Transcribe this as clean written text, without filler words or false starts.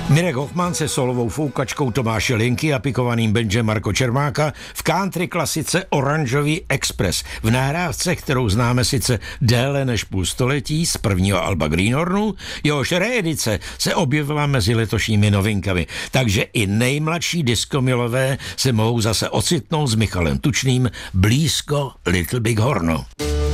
Mirek Hoffman se solovou foukačkou Tomáše Linky a pikovaným bandem Marko Čermáka v country klasice Oranžový Express. V nahrávce, kterou známe sice déle než půl století z prvního alba Greenhornu, jehož reedice se objevila mezi letošními novinkami. Takže i nejmladší diskomilové se mohou zase ocitnout s Michalem Tučným blízko Little Big Hornu.